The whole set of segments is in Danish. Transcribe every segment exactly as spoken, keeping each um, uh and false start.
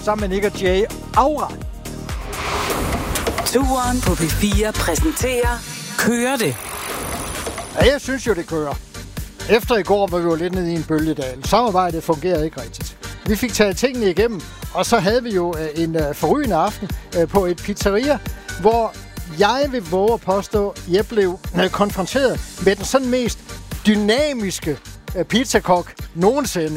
sammen med Nick og Jay. Aura. Turen på P fire præsenterer Kører det? Ja, jeg synes jo, det kører. Efter i går var vi jo lidt nede i en bølgedal. Samarbejdet fungerede ikke rigtigt. Vi fik taget tingene igennem, og så havde vi jo en forrygende aften på et pizzeria, hvor jeg vil våge at påstå, at jeg blev konfronteret med den sådan mest dynamiske pizzakok nogensinde.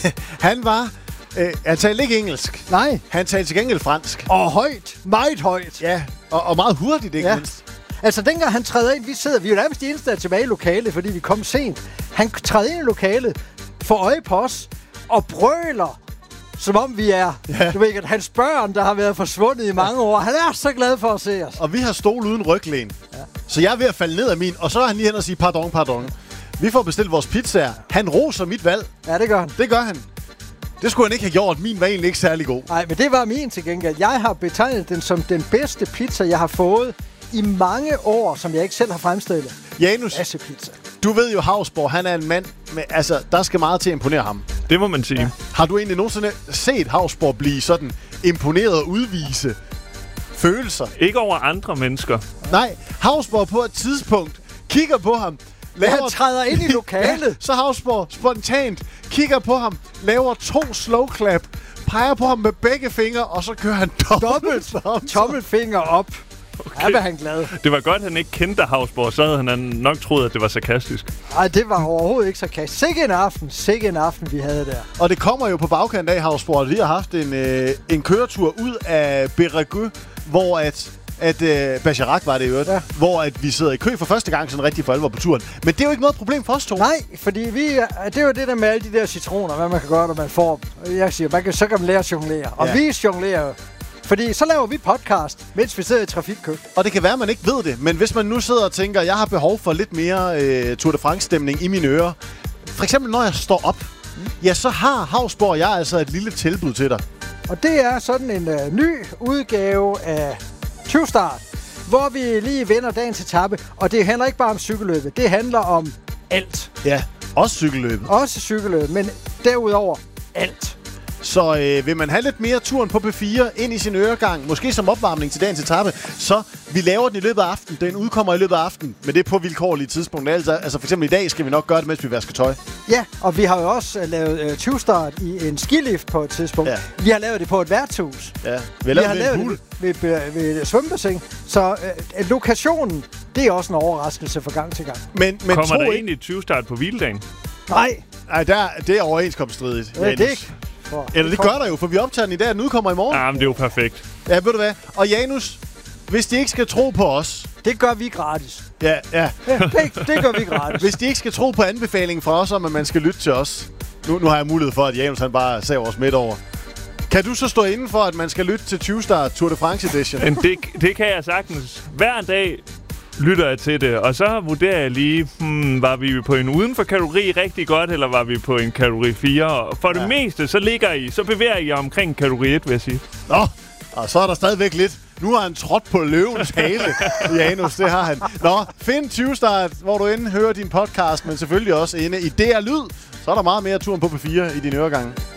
Han var... Øh, han talte ikke engelsk. Nej. Han talte til gengæld fransk. Og højt. Meget højt. Ja, og, og meget hurtigt, ikke ja. mindst. Altså, dengang han træder ind, vi sidder, vi er jo nærmest de eneste, der er tilbage i lokalet, fordi vi kom sent. Han træder ind i lokalet, får øje på os, og brøler, som om vi er, ja. du ved ikke, at hans børn, der har været forsvundet i mange år. Han er så glad for at se os. Og vi har stol uden ryglæn. Ja. Så jeg er ved at falde ned af min, og så er han lige hen og sige, pardon, pardon. Vi får bestilt vores pizzaer. Han roser mit valg. Ja, det gør han. Det gør han. Det skulle han ikke have gjort. Min var egentlig ikke særlig god. Nej, men det var min til gengæld. Jeg har betegnet den som den bedste pizza, jeg har fået i mange år, som jeg ikke selv har fremstillet. Janus, pizza. Du ved jo, Hausborg, han er en mand, med, altså, der skal meget til at imponere ham. Det må man sige. Ja. Har du egentlig nogensinde set Hausborg blive sådan imponeret og udvise følelser? Ikke over andre mennesker. Nej, Hausborg på et tidspunkt kigger på ham, laver... Han træder ind i lokalet. Ja, så Hausborg spontant kigger på ham, laver to slow clap, peger på ham med begge fingre, og så kører han dobbelt, dobbelt tommelfinger op. Okay. Ja, var han glad. Det var godt, at han ikke kendte Hausborg, så havde han nok troet, at det var sarkastisk. Nej, det var overhovedet ikke sarkastisk. Sikke en aften, sikke en aften, vi havde der. Og det kommer jo på bagkant af Hausborg, at vi har haft en, øh, en køretur ud af Berregø, hvor at... at øh, Bergerac var det jo, ja. Hvor at vi sidder i kø for første gang sådan rigtig for alvor på turen. Men det er jo ikke noget problem for os to. Nej, fordi vi, det er jo det der med alle de der citroner, hvad man kan gøre, når man får dem. Jeg siger, man kan, så kan man lære at jonglere. Og ja. vi jonglerer jo. Fordi så laver vi podcast, mens vi sidder i trafikkø. Og det kan være, at man ikke ved det, men hvis man nu sidder og tænker, at jeg har behov for lidt mere øh, Tour de France-stemning i mine ører. For eksempel, når jeg står op, mm. ja, så har Hausborg og jeg altså et lille tilbud til dig. Og det er sådan en øh, ny udgave af tyve Start, hvor vi lige vender dagens etape. Og det handler ikke bare om cykelløbet, det handler om alt. Ja, også cykelløbet. Også cykelløbet, men derudover alt. Så øh, vil man have lidt mere turen på P fire ind i sin øregang, måske som opvarmning til dagens etape, så vi laver den i løbet af aftenen. Den udkommer i løbet af aftenen, men det er på vilkårlige tidspunkter. Altså, altså for eksempel i dag skal vi nok gøre det, mens vi vasker tøj. Ja, og vi har jo også uh, lavet uh, tyve Start i en skilift på et tidspunkt. Ja. Vi har lavet det på et værtshus. Ja, vi har vi lavet, har det lavet en det ved, ved, ved et svømmebassin. Så uh, lokationen, det er også en overraskelse fra gang til gang. Men, men kommer der egentlig tyve Start på hviledagen? Nej. Nej, der, det er overenskomststridigt. Ja, det er ikke. For, Eller det gør der jo, for vi optager den i dag, og den udkommer i morgen. Ja, men det er jo perfekt. Ja, ved du hvad? Og Janus, hvis de ikke skal tro på os... Det gør vi gratis. Ja, ja. ja det, det gør vi gratis. Hvis de ikke skal tro på anbefalingen fra os om, at man skal lytte til os... Nu, nu har jeg mulighed for, at Janus han bare saver os midt over. Kan du så stå inden for, at man skal lytte til tyve Start Tour de France Edition? Men det, det kan jeg sagtens. Hver dag lytter jeg til det, og så vurderer jeg lige, hmm, var vi på en uden for kategori rigtig godt, eller var vi på en kategori fire? Og for ja. det meste, så ligger I, så bevæger I omkring kategori et, vil jeg sige. Nå, og så er der stadigvæk lidt. Nu har han trådt på løvens hale, Janus, det har han. Nå, find tyve Start, hvor du inde hører din podcast, men selvfølgelig også inde i D R Lyd. Så er der meget mere turen på P fire i dine øregange.